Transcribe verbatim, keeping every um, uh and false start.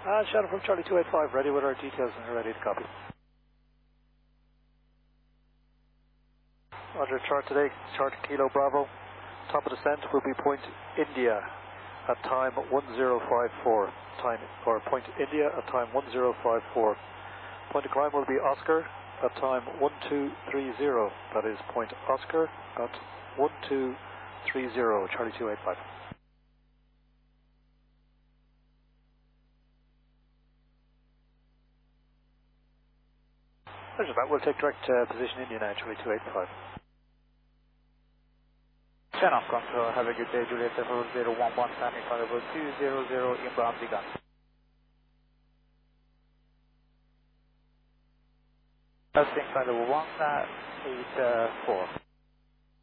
Uh, Shadow from Charlie two eight five, ready with our details and ready to copy. Roger, chart today, chart Kilo Bravo. Top of descent will be point India at time one zero five four. Time, or point India at time one zero five four. Point of climb will be Oscar at time one two three zero. That is point Oscar at one two three zero, Charlie two eight five. Roger that, we'll take direct uh, position India now, Charlie two eight five. Turn off control, have a good day, Juliet zero one one, standing by level two zero zero, inbound begun. Testing by level one eight four.